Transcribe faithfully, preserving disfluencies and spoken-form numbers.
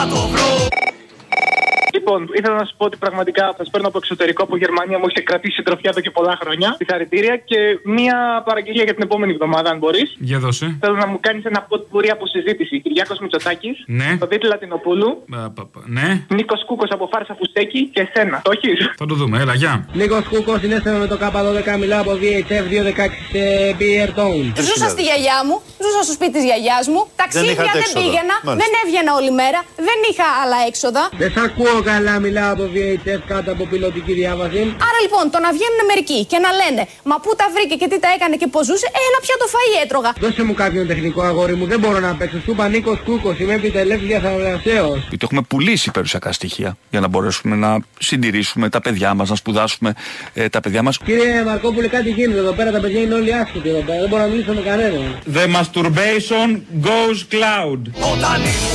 Λοιπόν, ήθελα να σα πω ότι πραγματικά σα παίρνω από εξωτερικό, από Γερμανία, μου έχετε κρατήσει συντροφιά εδώ και πολλά χρόνια. Συγχαρητήρια και μία παραγγελία για την επόμενη εβδομάδα, αν μπορεί. Για δώσε. Θέλω να μου κάνει ένα ποτπουρί από συζήτηση. Κυριάκος Μητσοτάκης, ναι. Το Δίτη Λατινοπούλου, Α, πα, πα, ναι. Νίκος Κούκος από Φάρσα Φουστέκη και εσένα. Το έχεις? Θα το δούμε, έλα, γεια. Νίκος Κούκος, συνέστημα με το Κάπα δώδεκα, μιλάω από βι έιτς εφ διακόσια δεκαέξι σε Beer Town. Ζούσα στη γιαγιά μου, ζούσα στο σπίτι της γιαγιάς μου. Ταξίδια δεν, δεν πήγαινα, Μάλιστα. δεν έβγαινα όλη μέρα, δεν είχα άλλα έξοδα. Δεν σ' ακούω καλά, μιλάω από βι έιτς εφ κάτω από πιλωτική διάβαση. Άρα λοιπόν, το να βγαίνουν μερικοί και να λένε μα πού τα βρήκε και τι τα έκανε και πώς ζούσε, ένα πιάτο φαΐ έτρωγα. Δώσε μου κάποιον τεχνικό, αγόρι μου, δεν μπορώ να παίξω. Σου είπα Νίκος Κούκος, είμαι επιτελεύτης διαθαλασσέως. Γιατί έχουμε πουλήσει περιουσιακά στοιχεία για να μπορέσουμε να συντηρήσουμε τα παιδιά μας, να σπουδάσουμε ε, τα παιδιά μας. Κύριε Μαρκόπουλε, κάτι γίνεται εδώ πέρα, τα παιδιά είναι όλοι άσχετοι εδώ πέρα, δεν μπορώ να μιλήσω με κανέναν. The masturbation goes cloud.